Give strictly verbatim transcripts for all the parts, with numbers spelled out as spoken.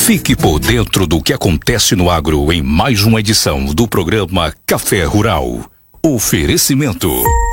Fique por dentro do que acontece no agro em mais uma edição do programa Café Rural. Oferecimento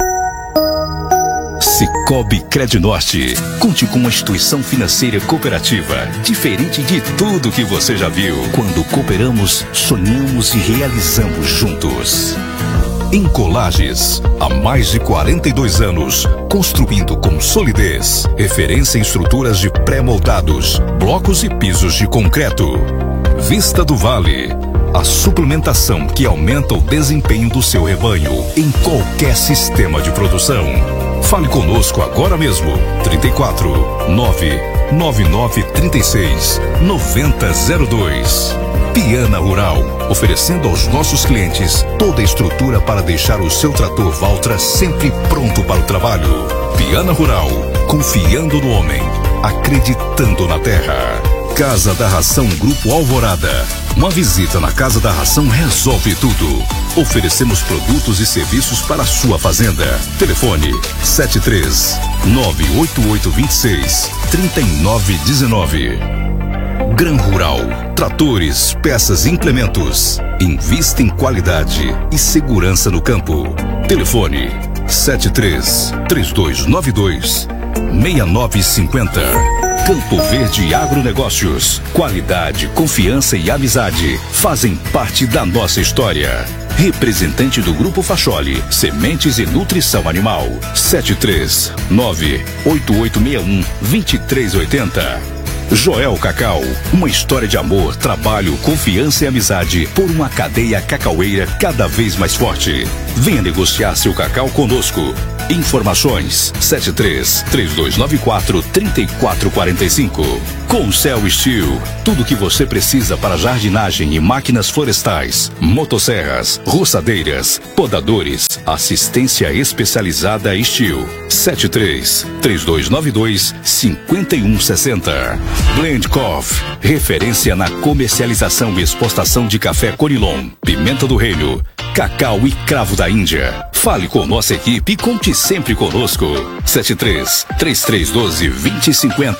Sicoob Crednorte. Conte com uma instituição financeira cooperativa, diferente de tudo que você já viu. Quando cooperamos, sonhamos e realizamos juntos. Em Colages, há mais de quarenta e dois anos, construindo com solidez, referência em estruturas de pré-moldados, blocos e pisos de concreto. Vista do Vale, a suplementação que aumenta o desempenho do seu rebanho em qualquer sistema de produção. Fale conosco agora mesmo. trinta e quatro, nove nove nove, trinta e seis, noventa zero dois. Piana Rural, oferecendo aos nossos clientes toda a estrutura para deixar o seu trator Valtra sempre pronto para o trabalho. Piana Rural, confiando no homem, acreditando na terra. Casa da Ração Grupo Alvorada. Uma visita na Casa da Ração resolve tudo. Oferecemos produtos e serviços para a sua fazenda. Telefone sete três nove oito oito dois seis, três nove um nove. Gran Rural, tratores, peças e implementos. Invista em qualidade e segurança no campo. Telefone sete três três dois nove dois, seis nove cinco zero. Campo Verde Agronegócios. Qualidade, confiança e amizade fazem parte da nossa história. Representante do Grupo Facholi, Sementes e Nutrição Animal. sete três nove oito oito seis um, dois três oito zero. Joel Cacau, uma história de amor, trabalho, confiança e amizade por uma cadeia cacaueira cada vez mais forte. Venha negociar seu cacau conosco. Informações sete três três dois nove quatro, três quatro quatro cinco. Concel Steel, tudo que você precisa para jardinagem e máquinas florestais, motosserras, roçadeiras, podadores, assistência especializada Steel. sete três três dois nove dois, cinco um seis zero. Blend Coffee, referência na comercialização e exportação de café Conilon, Pimenta do Reino, Cacau e Cravo da Índia. Fale com nossa equipe e conte sempre conosco. sete três três três um dois, dois cinco zero.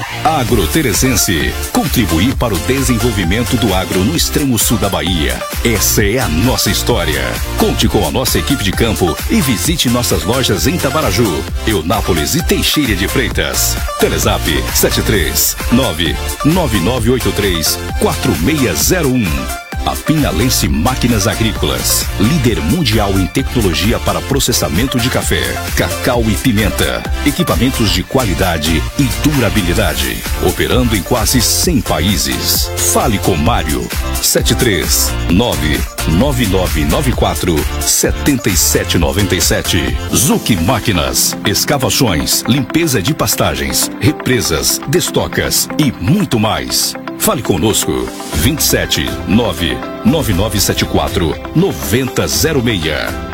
Agroteresense, contribuir para o desenvolvimento do agro no extremo sul da Bahia. Essa é a nossa história. Conte com a nossa equipe de campo e visite nossas lojas em Tabaraju, Eunápolis e Teixeira de Freitas. Telezap sete três nove nove nove oito três, quatro seis zero um. A Pinalense Máquinas Agrícolas, líder mundial em tecnologia para processamento de café, cacau e pimenta. Equipamentos de qualidade e durabilidade, operando em quase cem países. Fale com Mário, sete três nove nove nove nove quatro, sete sete nove sete. Zuc Máquinas, escavações, limpeza de pastagens, represas, destocas e muito mais. Fale conosco, vinte e sete nove nove nove sete quatro, nove zero zero seis.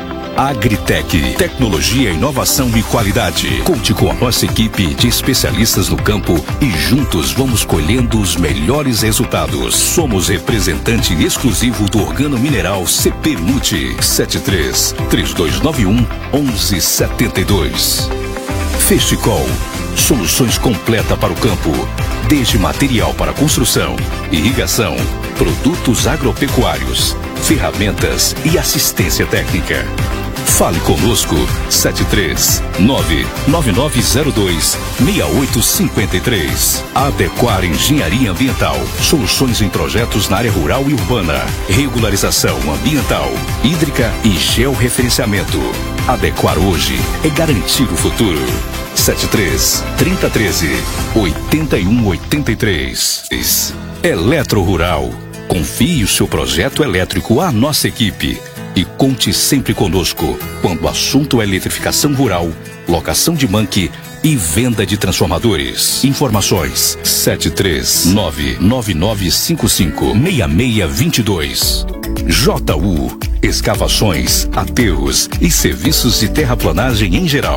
Agritec, tecnologia, inovação e qualidade. Conte com a nossa equipe de especialistas no campo e juntos vamos colhendo os melhores resultados. Somos representante exclusivo do organo mineral C P Multi. sete três três dois nove um, um um sete dois. Festicol, soluções completas para o campo, desde material para construção, irrigação, produtos agropecuários, ferramentas e assistência técnica. Fale conosco, sete três nove nove nove zero dois, seis oito cinco três. Adequar Engenharia Ambiental, soluções em projetos na área rural e urbana, regularização ambiental, hídrica e georreferenciamento. Adequar hoje é garantir o futuro. sete três três zero um três, oito um oito três. Eletro Rural. Confie o seu projeto elétrico à nossa equipe e conte sempre conosco quando o assunto é eletrificação rural, locação de manque e venda de transformadores. Informações sete três nove nove nove cinco cinco, seis seis dois dois. J U, escavações, aterros e serviços de terraplanagem em geral.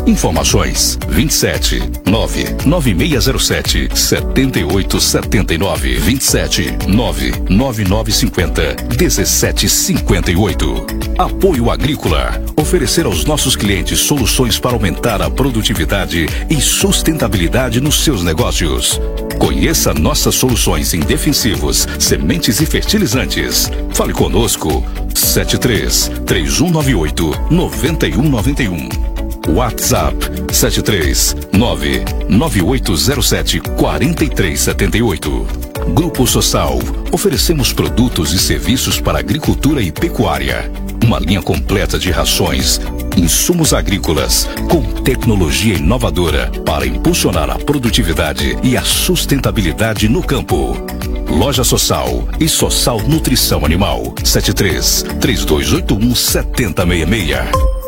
Informações vinte e sete, nove nove seis zero sete, sete oito sete nove, vinte e sete, nove nove nove cinco zero, um sete cinco oito. Apoio Agrícola. Oferecer aos nossos clientes soluções para aumentar a produtividade e sustentabilidade nos seus negócios. Conheça nossas soluções em defensivos, sementes e fertilizantes. Fale conosco. sete três, três um nove oito, nove um nove um. WhatsApp sete três, nove nove oito zero sete, quatro três sete oito. Grupo Sossal. Oferecemos produtos e serviços para agricultura e pecuária. Uma linha completa de rações, insumos agrícolas, com tecnologia inovadora para impulsionar a produtividade e a sustentabilidade no campo. Loja Sossal e Sossal Nutrição Animal. sete três, três dois oito um, sete zero seis seis.